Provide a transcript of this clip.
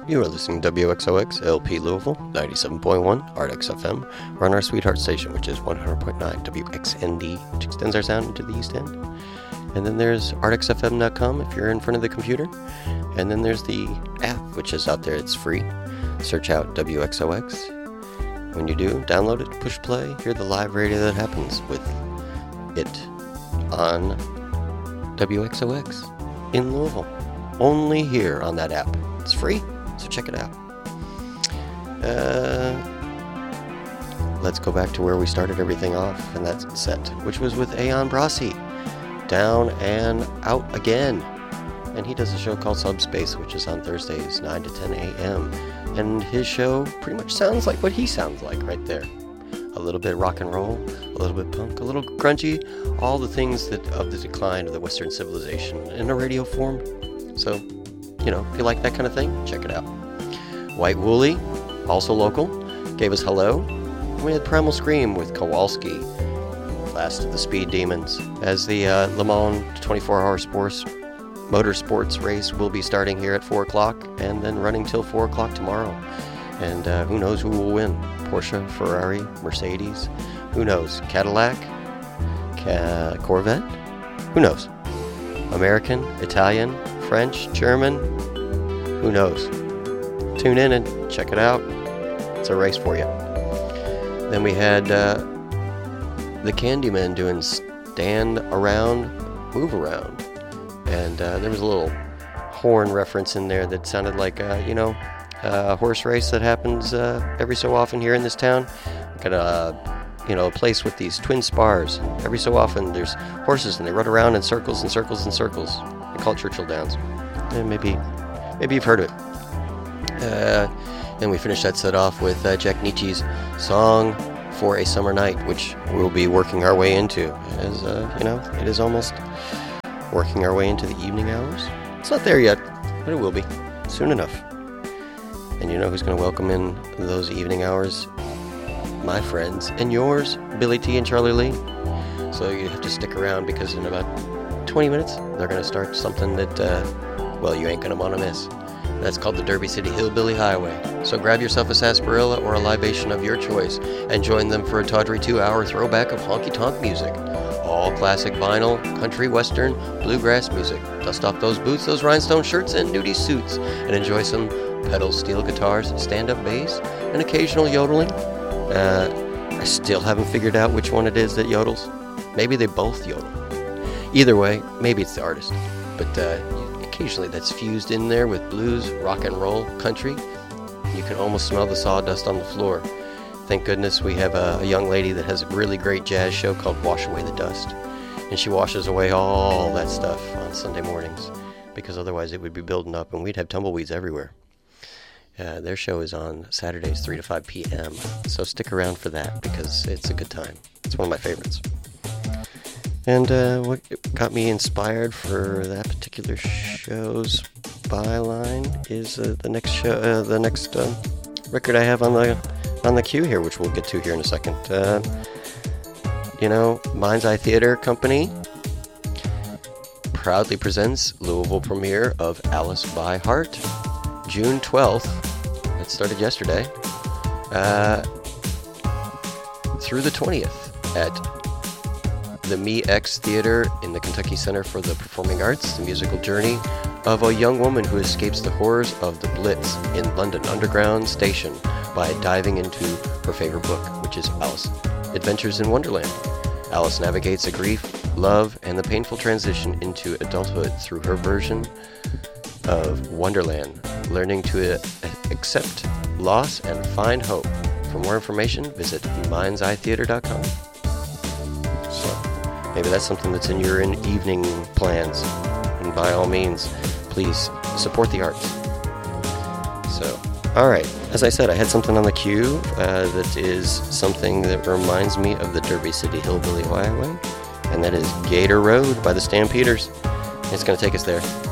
You are listening to WXOX LP Louisville, 97.1 Ardex FM. We're on our sweetheart station, which is 100.9 WXND, which extends our sound into the East End. And then there's ArdexFM.com if you're in front of the computer. And then there's the app, which is out there. It's free. Search out WXOX. When you do, download it, push play, hear the live radio that happens with it on WXOX in Louisville. Only here on that app. It's free, so check it out. Let's go back to where we started everything off in that set, which was with Ayon Brasi, Down and Out Again. And he does a show called Subspace, which is on Thursdays, 9 to 10 a.m. And his show pretty much sounds like what he sounds like right there. A little bit rock and roll, a little bit punk, a little grungy, all the things that of the decline of the Western civilization in a radio form. So, you know, if you like that kind of thing, check it out. White Woolly, also local, gave us Hello. We had Primal Scream with Kowalski, last of the Speed Demons, as the Le Mans 24-hour motorsports race will be starting here at 4 o'clock and then running till 4 o'clock tomorrow. And who knows who will win? Porsche, Ferrari, Mercedes, who knows? Cadillac, Corvette, who knows? American, Italian, French, German, who knows? Tune in and check it out. It's a race for you. Then we had the Candymen doing Stand Around, Move Around. And there was a little horn reference in there that sounded like, a horse race that happens every so often here in this town. Got a place with these twin spars. Every so often there's horses and they run around in circles and circles and circles. They call it Churchill Downs. And maybe you've heard of it. Then we finished that set off with Jack Nietzsche's Song for a Summer Night, which we'll be working our way into. As it is almost working our way into the evening hours. It's not there yet, but it will be soon enough. And you know who's going to welcome in those evening hours? My friends and yours, Billy T and Charlie Lee. So you have to stick around because in about 20 minutes, they're going to start something that, you ain't going to want to miss. That's called the Derby City Hillbilly Highway. So grab yourself a sarsaparilla or a libation of your choice and join them for a tawdry 2-hour throwback of honky-tonk music. All classic vinyl, country, western, bluegrass music. Dust off those boots, those rhinestone shirts, and nudie suits, and enjoy some pedal steel guitars, stand-up bass, and occasional yodeling. I still haven't figured out which one it is that yodels. Maybe they both yodel. Either way, maybe it's the artist. But occasionally that's fused in there with blues, rock and roll, country. You can almost smell the sawdust on the floor. Thank goodness we have a young lady that has a really great jazz show called Wash Away the Dust. And she washes away all that stuff on Sunday mornings, because otherwise it would be building up and we'd have tumbleweeds everywhere. Their show is on Saturdays, 3 to 5 p.m. So stick around for that because it's a good time. It's one of my favorites. And what got me inspired for that particular show's byline is the next record I have on the queue here, which we'll get to here in a second. Mind's Eye Theater Company proudly presents Louisville premiere of Alice by Heart, June 12th. It started yesterday. Through the 20th at the Me-X Theater in the Kentucky Center for the Performing Arts, the musical journey of a young woman who escapes the horrors of the Blitz in London Underground Station by diving into her favorite book, which is Alice Adventures in Wonderland. Alice navigates the grief, love, and the painful transition into adulthood through her version of Wonderland, learning to accept loss and find hope. For more information, visit mindseyetheater.com. So, maybe that's something that's in your evening plans. And by all means, please support the arts. So, alright, as I said, I had something on the queue that is something that reminds me of the Derby City Hillbilly Highway, and that is Gator Road by the Stampeders. It's going to take us there.